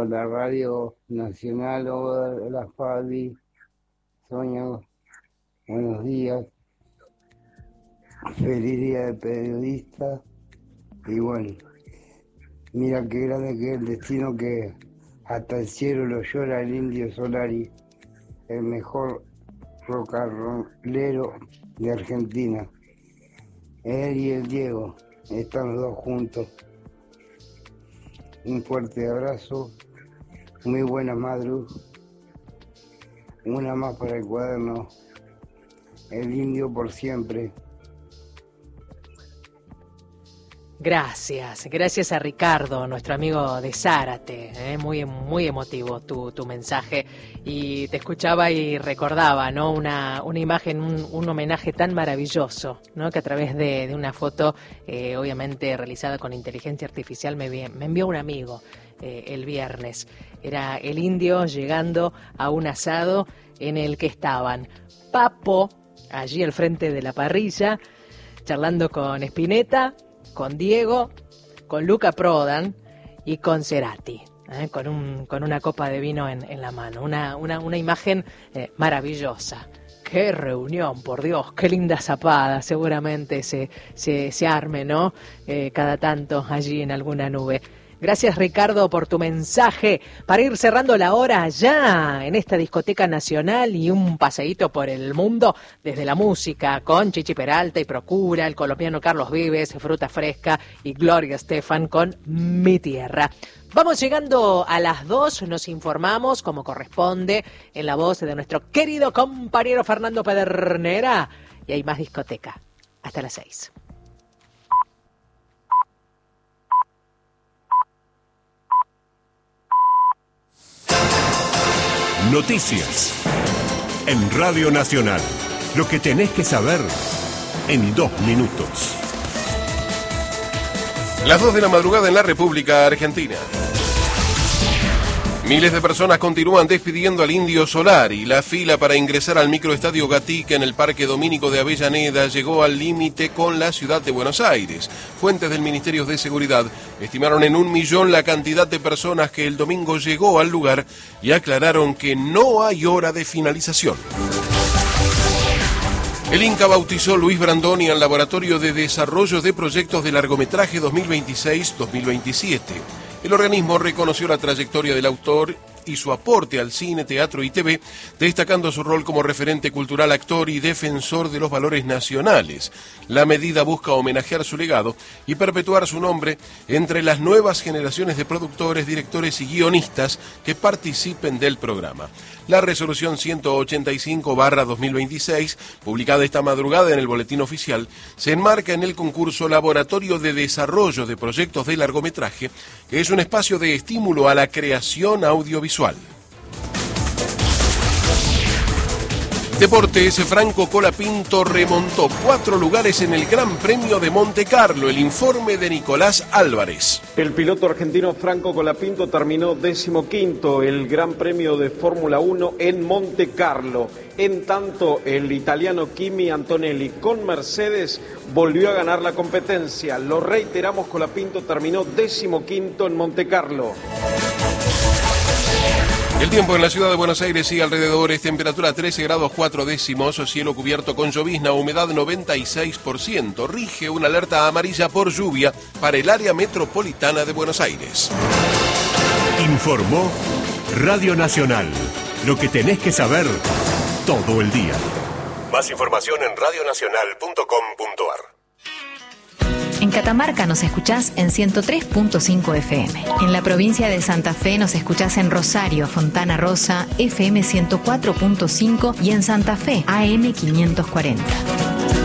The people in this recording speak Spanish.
por la Radio Nacional. Hola Fabi, Sonia, buenos días. Feliz día de periodista. Y bueno, mira qué grande que es el destino, que hasta el cielo lo llora el Indio Solari, el mejor rock and rollero de Argentina. Él y el Diego están los dos juntos. Un fuerte abrazo, muy buena Madru, una más para el cuaderno, el Indio por siempre. Gracias a Ricardo, nuestro amigo de Zárate, muy emotivo tu mensaje, y te escuchaba y recordaba, ¿no? una imagen, un homenaje tan maravilloso, ¿no? Que a través de una foto, obviamente realizada con inteligencia artificial, me envió un amigo el viernes. Era el Indio llegando a un asado en el que estaban Papo, allí al frente de la parrilla, charlando con Spinetta, con Diego, con Luca Prodan y con Cerati, con una copa de vino en la mano. Una imagen maravillosa. ¡Qué reunión, por Dios! ¡Qué linda zapada! Seguramente se arme, ¿no? Cada tanto allí en alguna nube. Gracias, Ricardo, por tu mensaje. Para ir cerrando la hora ya en esta discoteca nacional y un paseíto por el mundo desde la música con Chichi Peralta y Procura, el colombiano Carlos Vives, Fruta Fresca y Gloria Estefan con Mi Tierra. Vamos llegando a las 2, nos informamos como corresponde en la voz de nuestro querido compañero Fernando Pedernera, y hay más discoteca. Hasta las 6. Noticias en Radio Nacional. Lo que tenés que saber en 2 minutos. Las 2 de la madrugada en la República Argentina. Miles de personas continúan despidiendo al Indio Solari. La fila para ingresar al microestadio Gatica en el Parque Domínico de Avellaneda llegó al límite con la ciudad de Buenos Aires. Fuentes del Ministerio de Seguridad estimaron en 1 millón la cantidad de personas que el domingo llegó al lugar y aclararon que no hay hora de finalización. El Inca bautizó Luis Brandoni al Laboratorio de Desarrollo de Proyectos de Largometraje 2026-2027. El organismo reconoció la trayectoria del autor y su aporte al cine, teatro y TV, destacando su rol como referente cultural, actor y defensor de los valores nacionales. La medida busca homenajear su legado y perpetuar su nombre entre las nuevas generaciones de productores, directores y guionistas que participen del programa. La resolución 185/2026, publicada esta madrugada en el Boletín Oficial, se enmarca en el concurso Laboratorio de Desarrollo de Proyectos de Largometraje, que es un espacio de estímulo a la creación audiovisual. Deportes, Franco Colapinto remontó 4 lugares en el Gran Premio de Montecarlo. El informe de Nicolás Álvarez. El piloto argentino Franco Colapinto terminó 15º el Gran Premio de Fórmula 1 en Montecarlo. En tanto, el italiano Kimi Antonelli con Mercedes volvió a ganar la competencia. Lo reiteramos, Colapinto terminó 15º en Montecarlo. El tiempo en la ciudad de Buenos Aires y alrededores, temperatura 13 grados 4 décimos, cielo cubierto con llovizna, humedad 96%. Rige una alerta amarilla por lluvia para el área metropolitana de Buenos Aires. Informó Radio Nacional. Lo que tenés que saber todo el día. Más información en radionacional.com.ar. En Catamarca nos escuchás en 103.5 FM. En la provincia de Santa Fe nos escuchás en Rosario, Fontana Rosa, FM 104.5 y en Santa Fe, AM 540.